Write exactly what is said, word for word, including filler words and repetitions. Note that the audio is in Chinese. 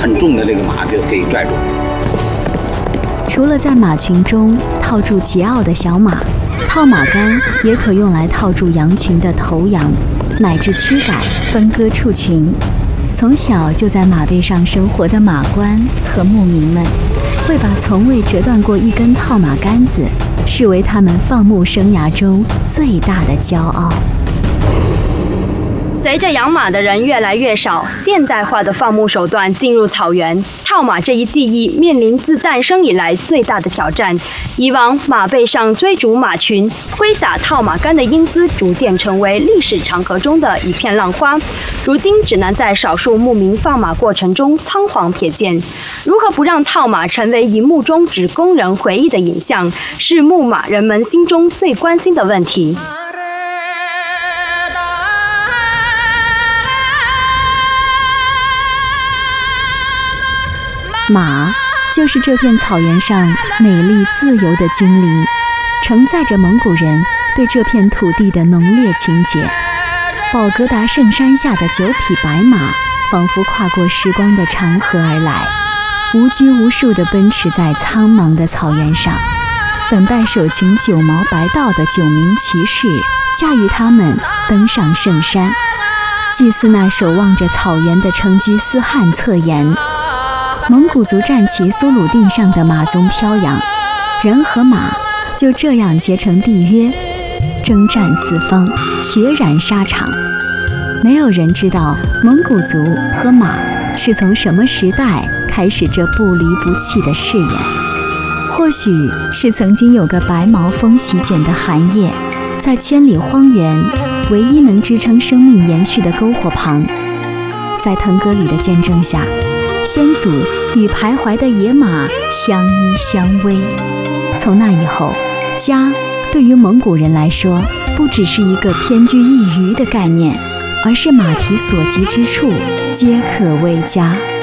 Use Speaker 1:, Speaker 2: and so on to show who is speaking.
Speaker 1: 很重的这个马就可以拽住。
Speaker 2: 除了在马群中套住桀骜的小马，套马杆也可用来套住羊群的头羊，乃至驱赶、分割畜群。从小就在马背上生活的马官和牧民们，会把从未折断过一根套马杆子视为他们放牧生涯中最大的骄傲。
Speaker 3: 随着养马的人越来越少，现代化的放牧手段进入草原，套马这一技艺面临自诞生以来最大的挑战。以往马背上追逐马群、挥洒套马杆的英姿，逐渐成为历史长河中的一片浪花，如今只能在少数牧民放马过程中仓皇瞥见。如何不让套马成为荧幕中只供人回忆的影像，是牧马人们心中最关心的问题。
Speaker 2: 马就是这片草原上美丽自由的精灵，承载着蒙古人对这片土地的浓烈情结。宝格达圣山下的九匹白马，仿佛跨过时光的长河而来，无拘无束地奔驰在苍茫的草原上，等待手擎九毛白道的九名骑士驾驭它们登上圣山，祭祀那守望着草原的成吉思汗侧颜。蒙古族战旗苏鲁定上的马鬃飘扬，人和马就这样结成缔约，征战四方，血染沙场。没有人知道蒙古族和马是从什么时代开始这不离不弃的誓言。或许是曾经有个白毛风席卷的寒夜，在千里荒原唯一能支撑生命延续的篝火旁，在腾格里的见证下，先祖与徘徊的野马相依相偎。从那以后，家对于蒙古人来说，不只是一个偏居一隅的概念，而是马蹄所及之处皆可为家。